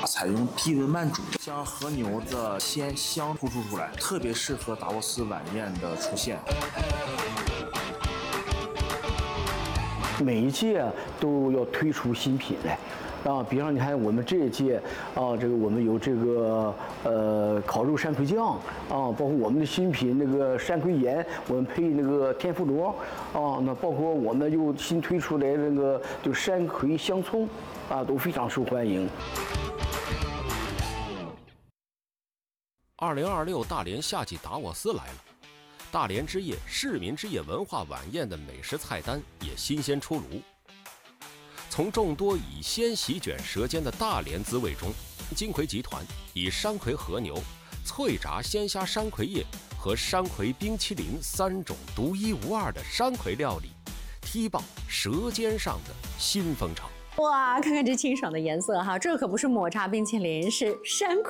采用低温慢煮，将和牛的鲜香突出出来，特别适合达沃斯晚宴的出现。 每一届都要推出新品来。比方你看我们这一届这个我们有这个烤肉山葵酱包括我们的新品那个山葵盐，我们配那个天妇罗那包括我们又新推出来那个就山葵香葱都非常受欢迎。 2026大连夏季达沃斯来了，大连之夜市民之夜文化晚宴的美食菜单也新鲜出炉。从众多以鲜席卷舌尖的大连滋味中，金葵集团以山葵和牛、脆炸鲜虾山葵叶和山葵冰淇淋3种独一无二的山葵料理，踢爆舌尖上的新风潮。 哇，看看这清爽的颜色哈，这可不是抹茶冰淇淋，是山葵。